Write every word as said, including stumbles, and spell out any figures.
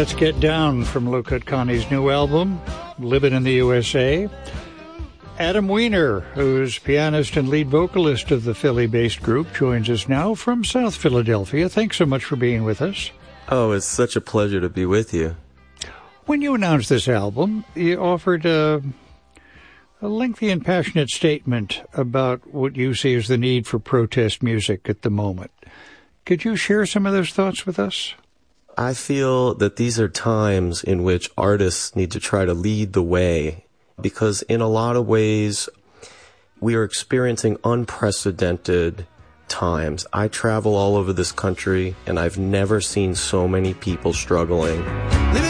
Let's Get Down from Low Cut Connie's new album, Living in the U S A. Adam Weiner, who's pianist and lead vocalist of the Philly-based group, joins us now from South Philadelphia. Thanks so much for being with us. Oh, it's such a pleasure to be with you. When you announced this album, you offered a, a lengthy and passionate statement about what you see as the need for protest music at the moment. Could you share some of those thoughts with us? I feel that these are times in which artists need to try to lead the way, because in a lot of ways, we are experiencing unprecedented times. I travel all over this country, and I've never seen so many people struggling.